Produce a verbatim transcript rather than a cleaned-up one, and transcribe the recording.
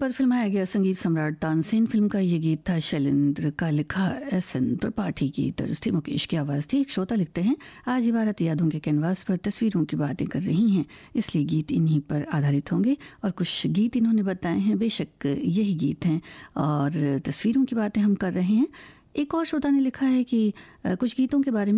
पर फिल्माया गया संगीत सम्राट तानसेन फिल्म का ये गीत था। शैलेंद्र का लिखा, एस एन त्रिपाठी की तर्ज थी, मुकेश की आवाज़ थी। एक श्रोता लिखते हैं, आज इबारत यादों के कैनवास पर तस्वीरों की बातें कर रही हैं, इसलिए गीत इन्हीं पर आधारित होंगे। और कुछ गीत इन्होंने बताए हैं, बेशक यही गीत हैं और तस्वीरों की बातें हम कर रहे हैं। एक और श्रोता ने लिखा है कि कुछ गीतों के बारे में